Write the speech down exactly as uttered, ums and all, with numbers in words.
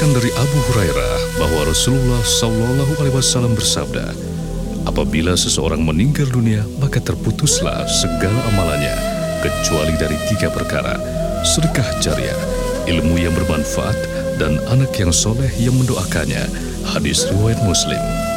diriwayatkan dari Abu Hurairah bahwa Rasulullah Shallallahu Alaihi Wasallam bersabda, apabila seseorang meninggal dunia, maka terputuslah segala amalannya, kecuali dari tiga perkara: sedekah jariah, ilmu yang bermanfaat, dan anak yang soleh yang mendoakannya. Hadis riwayat Muslim.